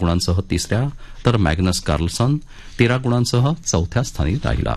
गुणांसह तिसऱ्या तर मॅग्नस कार्लसन 13 गुणांसह चौथ्या स्थानी राहिला.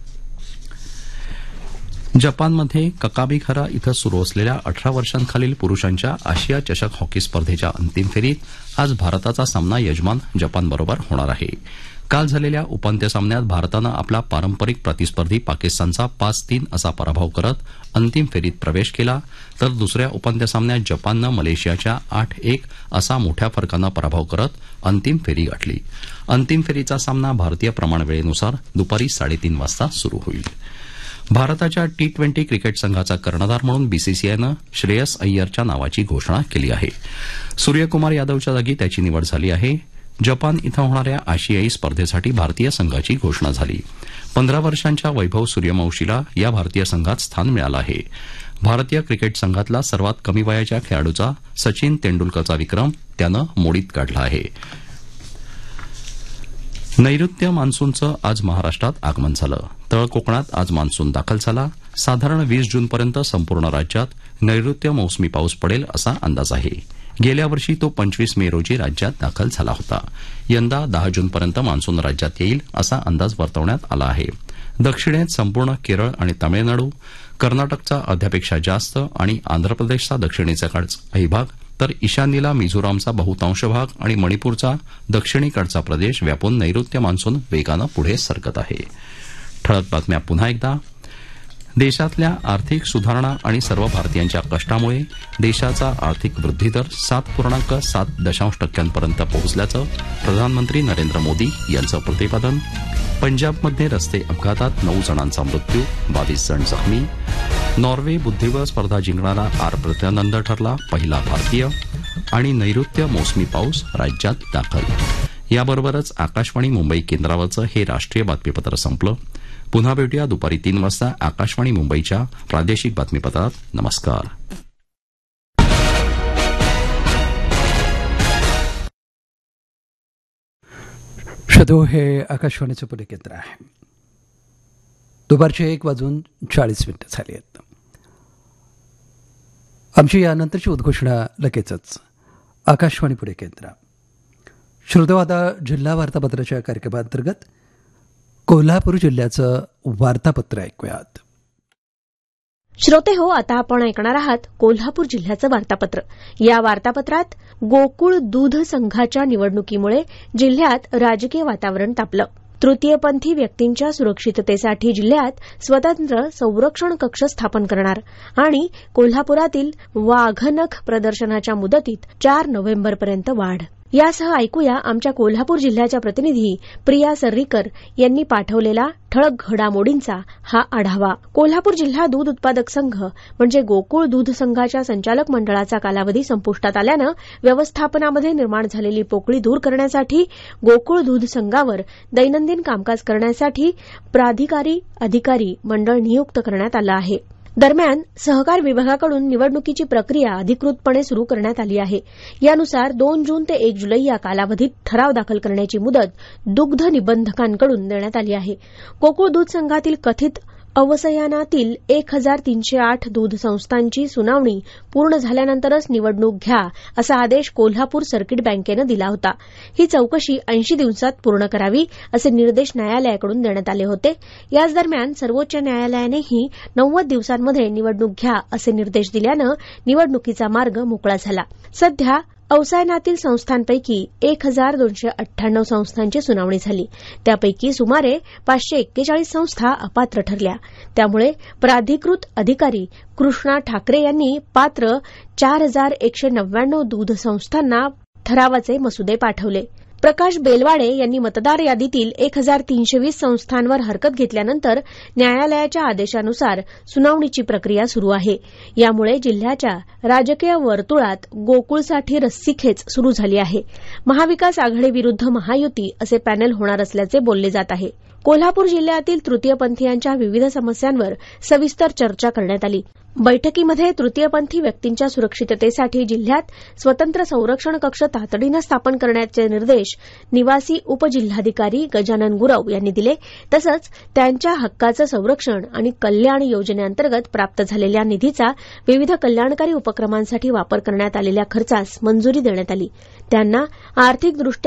जपानमध्ये ककाबिखारा इथं सुरू असलेल्या 18 वर्षांखालील पुरुषांच्या आशिया चषक हॉकी स्पर्धेच्या अंतिम फेरीत आज भारताचा सामना यजमान जपानबरोबर होणार आहे. काल झालेल्या उपांत्य सामन्यात भारतानं आपला पारंपरिक प्रतिस्पर्धी पाकिस्तानचा 5-3 असा पराभव करत अंतिम फेरीत प्रवेश केला, तर दुसऱ्या उपांत्य सामन्यात जपाननं मलेशियाच्या 8-1 असा मोठ्या फरकानं पराभव करत अंतिम फेरी गाठली. अंतिम फेरीचा सामना भारतीय प्रमाणवेळेनुसार दुपारी 3:30 वाजता सुरू होईल. भारताच्या T20 क्रिकेट संघाचा कर्णधार म्हणून बीसीसीआयनं श्रेयस अय्यरच्या नावाची घोषणा केली आहे. सूर्यकुमार यादवच्या जागी त्याची निवड झाली आहे. जपान इथं होणाऱ्या आशियाई स्पर्धेसाठी भारतीय संघाची घोषणा झाली. 15 वर्षांच्या वैभव सूर्यवंशीला या भारतीय संघात स्थान मिळालं आहे. भारतीय क्रिकेट संघातला सर्वात कमी वयाच्या खेळाडूचा सचिन तेंडुलकरचा विक्रम त्यानं मोडीत काढला आहे. नैऋत्य मान्सूनचं आज महाराष्ट्रात आगमन झालं. तळ कोकणात आज मान्सून दाखल झाला. साधारण 20 जूनपर्यंत संपूर्ण राज्यात नैऋत्य मोसमी पाऊस पडेल असा अंदाज आहे. गेल्या वर्षी तो 25 मे रोजी राज्यात दाखल झाला होता. यंदा 10 जूनपर्यंत मान्सून राज्यात येईल असा अंदाज वर्तवण्यात आला आहे. दक्षिणेत संपूर्ण केरळ आणि तामिळनाडू, कर्नाटकचा अर्ध्यापेक्षा जास्त आणि आंध्र प्रदेशचा दक्षिणेचा काही भाग, तर ईशान्येला मिझोरामचा बहुतांश भाग आणि मणिपूरचा दक्षिणेकडचा प्रदेश व्यापून नैऋत्य मान्सून वेगानं पुढे सरकत आहे. ठळक बातम्या पुन्हा एकदा. देशातल्या आर्थिक सुधारणा आणि सर्व भारतीयांच्या कष्टामुळे देशाचा आर्थिक वृद्धिदर 7.7% पर्यंत पोहोचल्याचं प्रधानमंत्री नरेंद्र मोदी यांचं प्रतिपादन. पंजाबमध्ये रस्ते अपघातात 9 जणांचा मृत्यू, 22 जण जखमी. नॉर्वे बुद्धिबळ स्पर्धा जिंकणारा आर प्रत्यानंद ठरला पहिला भारतीय. आणि नैऋत्य मोसमी पाऊस राज्यात दाखल. याबरोबरच आकाशवाणी मुंबई केंद्रावरचं हे राष्ट्रीय बातमीपत्र संपलं. पुन्हा भेटूया दुपारी 3 वाजता आकाशवाणी मुंबईच्या प्रादेशिक बातमीपत्रात. नमस्कार. शदो हे आकाशवाणीचं पुणे केंद्र आहे. दुपारचे 1:40 झाले आहेत. आमची यानंतरची उद्घोषणा लगेचच. आकाशवाणी पुणे केंद्र. श्रोतो, आता जिल्हा वार्तापत्राच्या कार्यक्रमांतर्गत कोल्हापूर जिल्ह्याचं वार्तापत्र ऐकूयात. श्रोते हो, आता आपण ऐकणार आहात कोल्हापूर जिल्ह्याचं वार्तापत्र. या वार्तापत्रात गोकुळ दूध संघाच्या निवडणुकीमुळे जिल्ह्यात राजकीय वातावरण तापलं. तृतीयपंथी व्यक्तींच्या सुरक्षिततेसाठी जिल्ह्यात स्वतंत्र संरक्षण कक्ष स्थापन करणार आणि कोल्हापुरातील वाघनख प्रदर्शनाच्या मुदतीत 4 नोव्हेंबरपर्यंत वाढ. यासह ऐकूया आमच्या कोल्हापूर जिल्ह्याच्या प्रतिनिधी प्रिया सर्रीकर यांनी पाठवलेला ठळक घडामोडींचा हा आढावा. कोल्हापूर जिल्हा दूध उत्पादक संघ म्हणजे गोकुळ दूध संघाच्या संचालक मंडळाचा कालावधी संपुष्टात आल्यानं व्यवस्थापनामध्ये निर्माण झालेली पोकळी दूर करण्यासाठी गोकुळ दूध संघावर दैनंदिन कामकाज करण्यासाठी प्राधिकारी अधिकारी मंडळ नियुक्त करण्यात आलं आहे. दरम्यान सहकार विभागाकडून निवडणुकीची प्रक्रिया अधिकृतपणे सुरू करण्यात आली आहे. यानुसार 2 जून ते 1 जुलै या कालावधीत ठराव दाखल करण्याची मुदत दुग्ध निबंधकांकडून देण्यात आली आहे. गोकुळ दूध संघातील कथित अवसयानातील 1308 दूध संस्थांची सुनावणी पूर्ण झाल्यानंतरच निवडणूक घ्या असा आदेश कोल्हापूर सर्किट बँकेनं दिला होता. ही चौकशी 80 दिवसात पूर्ण करावी असे निर्देश न्यायालयाकडून देण्यात आले होते. याच दरम्यान सर्वोच्च न्यायालयानेही 90 दिवसांमध्ये निवडणूक घ्या असे निर्देश दिल्यानं निवडणुकीचा मार्ग मोकळा झाला. सध्या अवसायनातील संस्थांपैकी 1298 संस्थांची सुनावणी झाली. त्यापैकी सुमारे 541 संस्था अपात्र ठरल्या. त्यामुळे प्राधिकृत अधिकारी कृष्णा ठाकरे यांनी पात्र 4199 दूध संस्थांना ठरावाचे मसुदे पाठवले. प्रकाश बेलवाडे यांनी मतदार यादीतील 1320 संस्थांवर हरकत घेतल्यानंतर न्यायालयाच्या आदेशानुसार सुनावणीची प्रक्रिया सुरू आहे. यामुळे जिल्ह्याच्या राजकीय वर्तुळात गोकुळसाठी रस्सीखेच सुरू झाली आहे. महाविकास आघाडीविरुद्ध महायुती असे पॅनेल होणार असल्याचे बोलले जात आहे. कोल्हापूर जिल्ह्यातील तृतीयपंथीयांच्या विविध समस्यांवर सविस्तर चर्चा करण्यात आली. बैठकीमध्ये तृतीयपंथी व्यक्तींच्या सुरक्षिततेसाठी जिल्ह्यात स्वतंत्र संरक्षण कक्ष तातडीनं स्थापन करण्याचे निर्देश निवासी उपजिल्हाधिकारी गजानन गुरव यांनी दिले. तसंच त्यांच्या हक्काचं संरक्षण आणि कल्याण योजनेअंतर्गत प्राप्त झालेल्या निधीचा विविध कल्याणकारी उपक्रमांसाठी वापर करण्यात आलेल्या खर्चास मंजुरी देण्यात आली. त्यांना आर्थिकदृष्ट्या